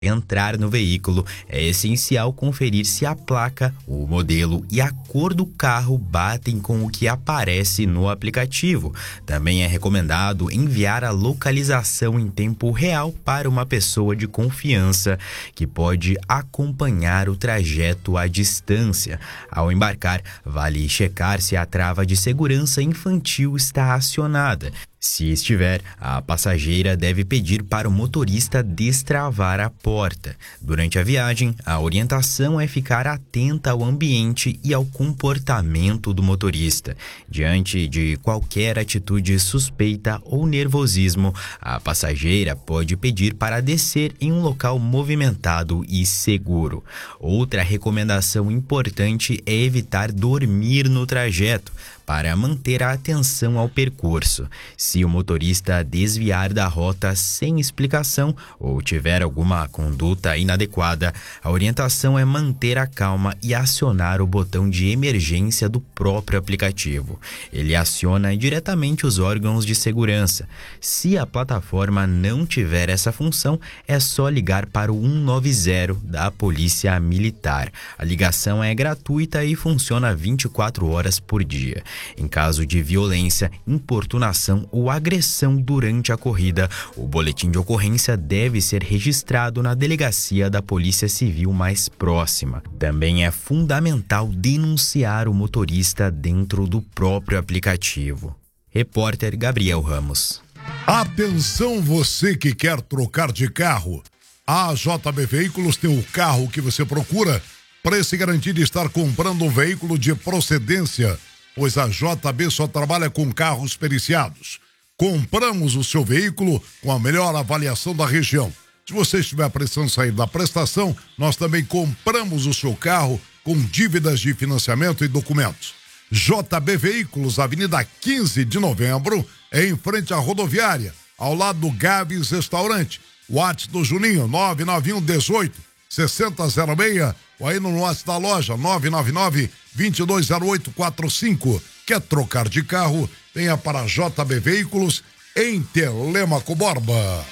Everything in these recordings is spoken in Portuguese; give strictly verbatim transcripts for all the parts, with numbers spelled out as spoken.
entrar no veículo, é essencial conferir se a placa, o modelo e a cor do carro batem com o que aparece no aplicativo. Também é recomendado enviar a localização em tempo real para uma pessoa de confiança que pode acompanhar o trajeto à distância. Ao embarcar, vale checar se a trava de segurança infantil está acionada. Se estiver, a passageira deve pedir para o motorista destravar a porta. Durante a viagem, a orientação é ficar atenta ao ambiente e ao comportamento do motorista. Diante de qualquer atitude suspeita ou nervosismo, a passageira pode pedir para descer em um local movimentado e seguro. Outra recomendação importante é evitar dormir no trajeto, para manter a atenção ao percurso. Se o motorista desviar da rota sem explicação ou tiver alguma conduta inadequada, a orientação é manter a calma e acionar o botão de emergência do próprio aplicativo. Ele aciona diretamente os órgãos de segurança. Se a plataforma não tiver essa função, é só ligar para o cento e noventa da Polícia Militar. A ligação é gratuita e funciona vinte e quatro horas por dia. Em caso de violência, importunação ou agressão durante a corrida, o boletim de ocorrência deve ser registrado na delegacia da Polícia Civil mais próxima. Também é fundamental denunciar o motorista dentro do próprio aplicativo. Repórter Gabriel Ramos. Atenção, você que quer trocar de carro. A J B Veículos tem o carro que você procura para se garantir de estar comprando um veículo de procedência, pois a J B só trabalha com carros periciados. Compramos o seu veículo com a melhor avaliação da região. Se você estiver precisando sair da prestação, nós também compramos o seu carro com dívidas de financiamento e documentos. J B Veículos, Avenida quinze de novembro, em frente à rodoviária, ao lado do Gaves Restaurante. WhatsApp do Juninho, nove nove um dezoito, sessenta zero seis, ou aí no WhatsApp da loja, nove nove nove, vinte e dois zero oito quatro cinco. Quer trocar de carro? Venha para J B Veículos, em Telêmaco Borba.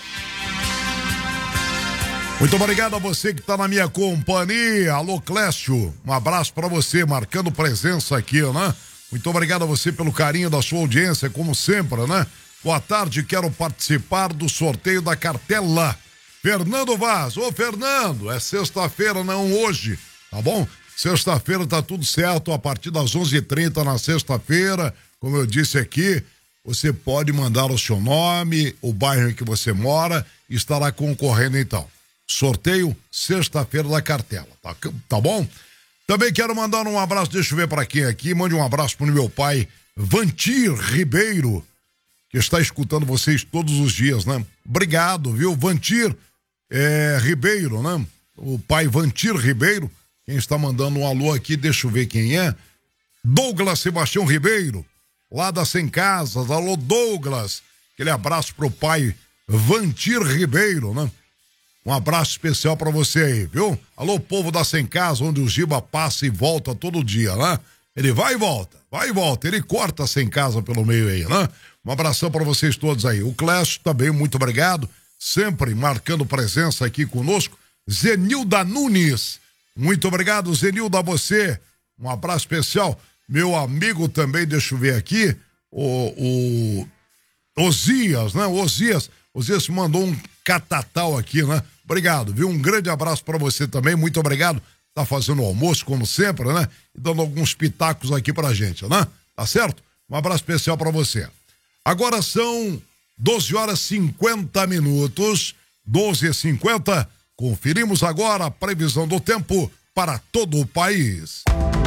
Muito obrigado a você que está na minha companhia. Alô, Clécio, um abraço para você, marcando presença aqui, né? Muito obrigado a você pelo carinho da sua audiência, como sempre, né? Boa tarde, quero participar do sorteio da cartela. Fernando Vaz, ô Fernando, é sexta-feira, não hoje, tá bom? Sexta-feira tá tudo certo, a partir das onze e trinta na sexta-feira, como eu disse aqui, você pode mandar o seu nome, o bairro em que você mora, e estará concorrendo então. Sorteio sexta-feira da cartela, tá, tá bom? Também quero mandar um abraço, deixa eu ver para quem aqui, mande um abraço pro meu pai, Vantir Ribeiro, que está escutando vocês todos os dias, né? Obrigado, viu? Vantir é, Ribeiro, né? O pai Vantir Ribeiro, quem está mandando um alô aqui, deixa eu ver quem é. Douglas Sebastião Ribeiro, lá da Sem Casas. Alô, Douglas. Aquele abraço pro pai Vantir Ribeiro, né? Um abraço especial para você aí, viu? Alô, povo da Sem Casa, onde o Giba passa e volta todo dia, né? Ele vai e volta, vai e volta. Ele corta Sem Casa pelo meio aí, né? Um abração para vocês todos aí. O Clécio também, muito obrigado. Sempre marcando presença aqui conosco. Zenilda Nunes. Muito obrigado, Zenilda, a você. Um abraço especial. Meu amigo também, deixa eu ver aqui. O, o Osias, né? Osias. Osias mandou um catatal aqui, né? Obrigado, viu? Um grande abraço para você também. Muito obrigado. Tá fazendo o almoço, como sempre, né? E dando alguns pitacos aqui pra gente, né? Tá certo? Um abraço especial para você. Agora são doze horas e cinquenta minutos, doze e cinquenta. Conferimos agora a previsão do tempo para todo o país.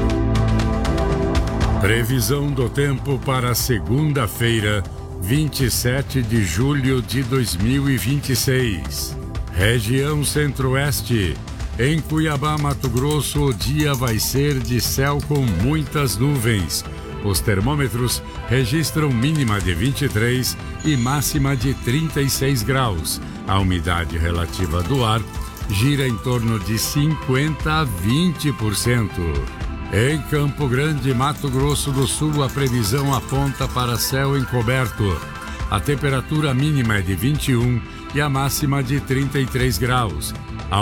Previsão do tempo para segunda-feira, vinte e sete de julho de dois mil e vinte e seis. Região Centro-Oeste. Em Cuiabá, Mato Grosso, o dia vai ser de céu com muitas nuvens. Os termômetros registram mínima de vinte e três e máxima de trinta e seis graus. A umidade relativa do ar gira em torno de cinquenta a vinte por cento. Em Campo Grande, Mato Grosso do Sul, a previsão aponta para céu encoberto. A temperatura mínima é de vinte e um e a máxima de trinta e três graus.